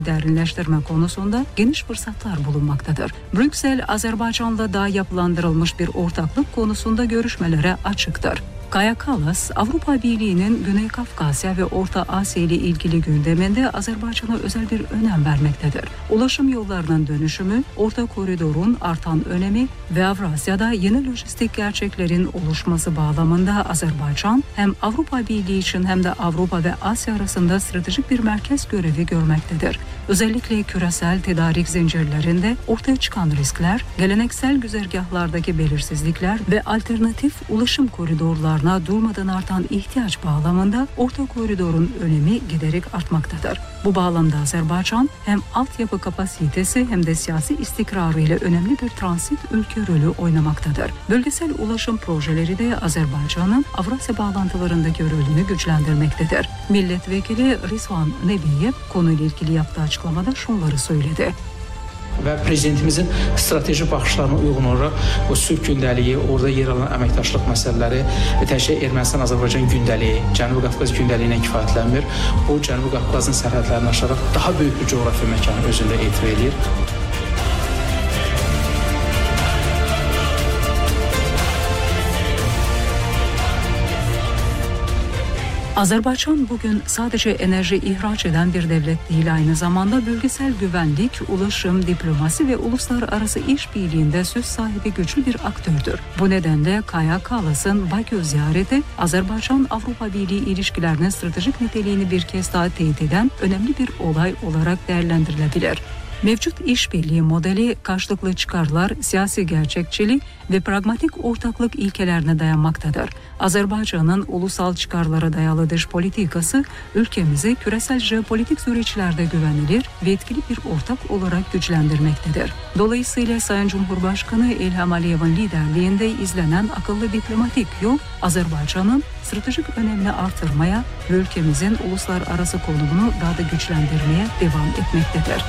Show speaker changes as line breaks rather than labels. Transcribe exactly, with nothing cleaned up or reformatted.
derinleştirme konusunda geniş fırsatlar bulunmaktadır. Brüksel, Azerbaycan'la daha yapılandırılmış bir ortaklık konusunda görüşmelere açıktır. Kaja Kallas, Avrupa Birliği'nin Güney Kafkasya ve Orta Asya ile ilgili gündeminde Azerbaycan'a özel bir önem vermektedir. Ulaşım yollarının dönüşümü, Orta Koridor'un artan önemi ve Avrasya'da yeni lojistik gerçeklerin oluşması bağlamında Azerbaycan hem Avrupa Birliği için hem de Avrupa ve Asya arasında stratejik bir merkez görevi görmektedir. Özellikle küresel tedarik zincirlerinde ortaya çıkan riskler, geleneksel güzergahlardaki belirsizlikler ve alternatif ulaşım koridorlarına durmadan artan ihtiyaç bağlamında Orta Koridor'un önemi giderek artmaktadır. Bu bağlamda Azerbaycan hem altyapı kapasitesi hem de siyasi istikrarı ile önemli bir transit ülke rolü oynamaktadır. Bölgesel ulaşım projeleri de Azerbaycan'ın Avrasya bağlantılarındaki rolünü güçlendirmektedir. Milletvekili Rizvan Nebiyev konuyla ilgili yaptığı açıklamada şunları söyledi.
Və prezidentimizin strateji baxışlarına uyğun olaraq o sülh gündəliyi, orada yer alan əməkdaşlıq məsələləri və təkcə Ermənistan-Azərbaycan gündəliyi, Cənubi Qafqaz gündəliyi ilə kifayətlənmir. Bu, Cənubi Qafqazın sərhədlərini aşaraq daha böyük bir coğrafi məkanı özündə etiva edir.
Azerbaycan bugün sadece enerji ihraç eden bir devlet değil, aynı zamanda bölgesel güvenlik, ulaşım, diplomasi ve uluslararası işbirliğinde söz sahibi güçlü bir aktördür. Bu nedenle Kaja Kallas'ın Bakü ziyareti Azerbaycan-Avrupa Birliği ilişkilerinin stratejik niteliğini bir kez daha teyit eden önemli bir olay olarak değerlendirilebilir. Mevcut işbirliği modeli karşılıklı çıkarlar, siyasi gerçekçilik ve pragmatik ortaklık ilkelerine dayanmaktadır. Azerbaycan'ın ulusal çıkarlara dayalı dış politikası ülkemizi küresel jeopolitik süreçlerde güvenilir ve etkili bir ortak olarak güçlendirmektedir. Dolayısıyla Sayın Cumhurbaşkanı İlham Aliyev'in liderliğinde izlenen akıllı diplomatik yol Azerbaycan'ın stratejik önemini artırmaya ve ülkemizin uluslararası konumunu daha da güçlendirmeye devam etmektedir.